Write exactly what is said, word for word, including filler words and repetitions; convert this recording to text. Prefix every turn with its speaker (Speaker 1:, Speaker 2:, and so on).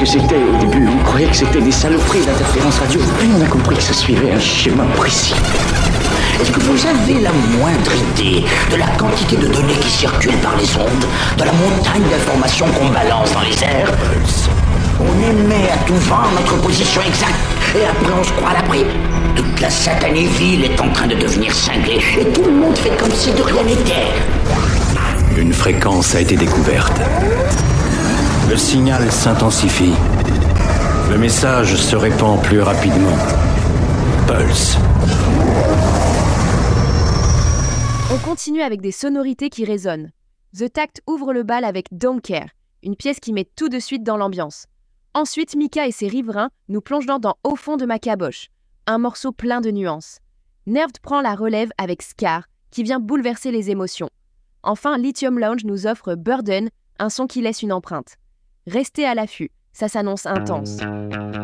Speaker 1: que c'était au début. On croyait que c'était des saloperies d'interférences radio. Puis on a compris que ça suivait un schéma précis.
Speaker 2: Est-ce que vous avez la moindre idée de la quantité de données qui circulent par les ondes, de la montagne d'informations qu'on balance dans les airs? On émet à tout vent notre position exacte, et après on se croit à l'abri. Toute la satanée ville est en train de devenir cinglée, et tout le monde fait comme si de rien n'était.
Speaker 3: Une fréquence a été découverte. Le signal s'intensifie. Le message se répand plus rapidement. Pulse.
Speaker 4: On continue avec des sonorités qui résonnent. The Tact ouvre le bal avec Don't Care, une pièce qui met tout de suite dans l'ambiance. Ensuite, Mika et ses riverains nous plongent dans Au fond de ma caboche, un morceau plein de nuances. Nerved prend la relève avec Scar, qui vient bouleverser les émotions. Enfin, Lithium Lounge nous offre Burden, un son qui laisse une empreinte. Restez à l'affût, ça s'annonce intense.